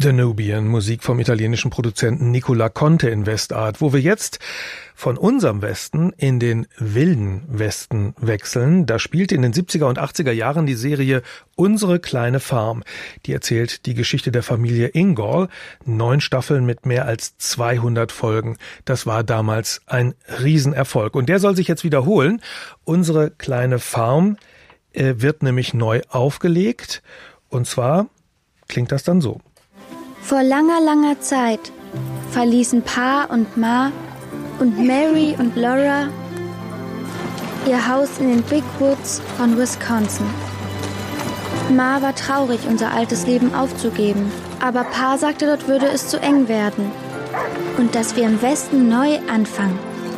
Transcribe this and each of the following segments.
The Nubian, Musik vom italienischen Produzenten Nicola Conte in Westart, wo wir jetzt von unserem Westen in den wilden Westen wechseln. Da spielt in den 70er und 80er Jahren die Serie Unsere kleine Farm. Die erzählt die Geschichte der Familie Ingalls. 9 Staffeln mit mehr als 200 Folgen. Das war damals ein Riesenerfolg. Und der soll sich jetzt wiederholen. Unsere kleine Farm wird nämlich neu aufgelegt. Und zwar klingt das dann so. Vor langer, langer Zeit verließen Pa und Ma und Mary und Laura ihr Haus in den Big Woods von Wisconsin. Ma war traurig, unser altes Leben aufzugeben, aber Pa sagte, dort würde es zu eng werden und dass wir im Westen neu anfangen.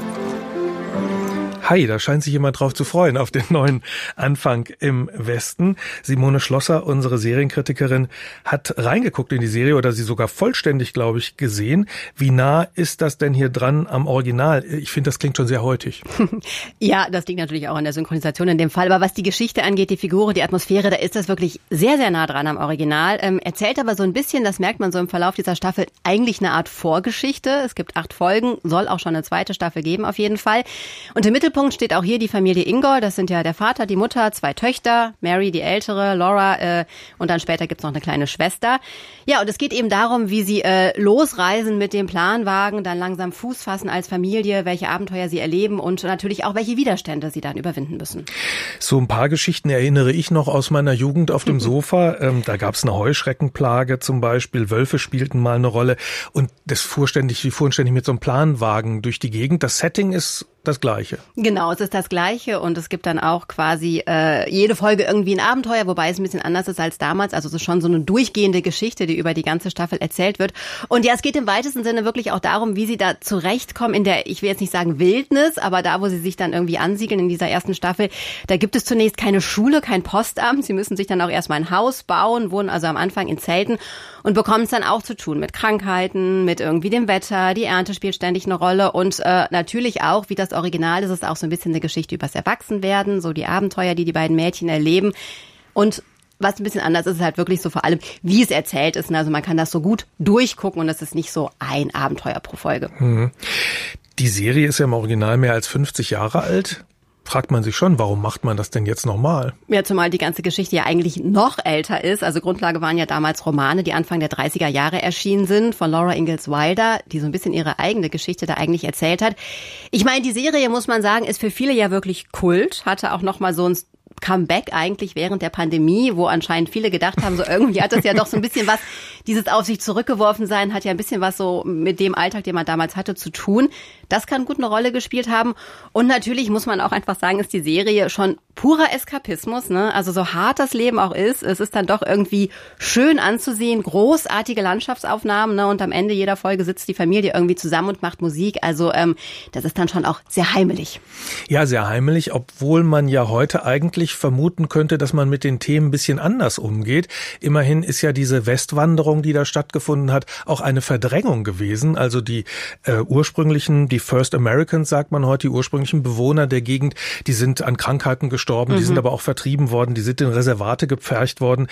Hi, da scheint sich jemand drauf zu freuen, auf den neuen Anfang im Westen. Simone Schlosser, unsere Serienkritikerin, hat reingeguckt in die Serie oder sie sogar vollständig, glaube ich, gesehen. Wie nah ist das denn hier dran am Original? Ich finde, das klingt schon sehr heutig. Ja, das liegt natürlich auch an der Synchronisation in dem Fall. Aber was die Geschichte angeht, die Figuren, die Atmosphäre, da ist das wirklich sehr, sehr nah dran am Original. Erzählt aber so ein bisschen, das merkt man so im Verlauf dieser Staffel, eigentlich eine Art Vorgeschichte. Es gibt 8 Folgen, soll auch schon eine zweite Staffel geben auf jeden Fall. Und im Mittelpunkt steht auch hier die Familie Ingalls. Das sind ja der Vater, die Mutter, 2 Töchter, Mary die ältere, Laura und dann später gibt's noch eine kleine Schwester. Ja, und es geht eben darum, wie sie losreisen mit dem Planwagen, dann langsam Fuß fassen als Familie, welche Abenteuer sie erleben und natürlich auch welche Widerstände sie dann überwinden müssen. So ein paar Geschichten erinnere ich noch aus meiner Jugend auf dem Sofa. Da gab's eine Heuschreckenplage zum Beispiel, Wölfe spielten mal eine Rolle und wir fuhren ständig mit so einem Planwagen durch die Gegend. Das Setting ist das Gleiche. Genau, es ist das Gleiche und es gibt dann auch quasi jede Folge irgendwie ein Abenteuer, wobei es ein bisschen anders ist als damals. Also es ist schon so eine durchgehende Geschichte, die über die ganze Staffel erzählt wird. Und ja, es geht im weitesten Sinne wirklich auch darum, wie sie da zurechtkommen in der, ich will jetzt nicht sagen Wildnis, aber da, wo sie sich dann irgendwie ansiedeln in dieser ersten Staffel, da gibt es zunächst keine Schule, kein Postamt. Sie müssen sich dann auch erstmal ein Haus bauen, wohnen also am Anfang in Zelten und bekommen es dann auch zu tun mit Krankheiten, mit irgendwie dem Wetter. Die Ernte spielt ständig eine Rolle und natürlich auch, wie das Original ist, es auch so ein bisschen eine Geschichte übers Erwachsenwerden, so die Abenteuer, die beiden Mädchen erleben. Und was ein bisschen anders ist, ist halt wirklich so vor allem, wie es erzählt ist. Also man kann das so gut durchgucken und es ist nicht so ein Abenteuer pro Folge. Die Serie ist ja im Original mehr als 50 Jahre alt. Fragt man sich schon, warum macht man das denn jetzt nochmal? Ja, zumal die ganze Geschichte ja eigentlich noch älter ist. Also Grundlage waren ja damals Romane, die Anfang der 30er Jahre erschienen sind, von Laura Ingalls Wilder, die so ein bisschen ihre eigene Geschichte da eigentlich erzählt hat. Ich meine, die Serie, muss man sagen, ist für viele ja wirklich Kult, hatte auch nochmal so ein Comeback eigentlich während der Pandemie, wo anscheinend viele gedacht haben, so irgendwie hat das ja doch so ein bisschen was, dieses auf sich zurückgeworfen sein, hat ja ein bisschen was so mit dem Alltag, den man damals hatte, zu tun. Das kann gut eine Rolle gespielt haben. Und natürlich muss man auch einfach sagen, ist die Serie schon purer Eskapismus, ne? Also so hart das Leben auch ist, es ist dann doch irgendwie schön anzusehen, großartige Landschaftsaufnahmen, ne? Und am Ende jeder Folge sitzt die Familie irgendwie zusammen und macht Musik. Also das ist dann schon auch sehr heimelig. Ja, sehr heimelig, obwohl man ja heute eigentlich vermuten könnte, dass man mit den Themen ein bisschen anders umgeht. Immerhin ist ja diese Westwanderung, die da stattgefunden hat, auch eine Verdrängung gewesen. Also die ursprünglichen, die First Americans, sagt man heute, die ursprünglichen Bewohner der Gegend, die sind an Krankheiten gestorben, die sind aber auch vertrieben worden, die sind in Reservate gepfercht worden.